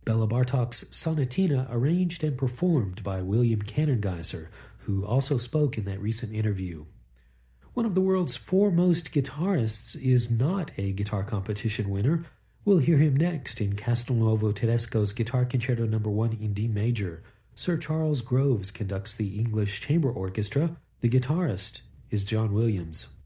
Bela Bartok's Sonatina arranged and performed by William Kanengeiser, who also spoke in that recent interview. One of the world's foremost guitarists is not a guitar competition winner. We'll hear him next in Castelnuovo Tedesco's Guitar Concerto No. 1 in D major. Sir Charles Groves conducts the English Chamber Orchestra. The guitarist is John Williams.